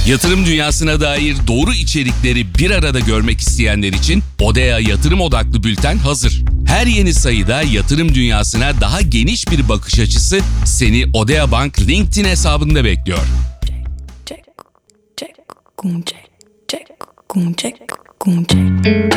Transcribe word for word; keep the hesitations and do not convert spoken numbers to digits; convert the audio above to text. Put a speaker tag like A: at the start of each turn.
A: Yatırım dünyasına dair doğru içerikleri bir arada görmek isteyenler için Odea Yatırım Odaklı Bülten hazır. Her yeni sayıda yatırım dünyasına daha geniş bir bakış açısı seni Odea Bank LinkedIn hesabında bekliyor.
B: check, check, check, check, check, check.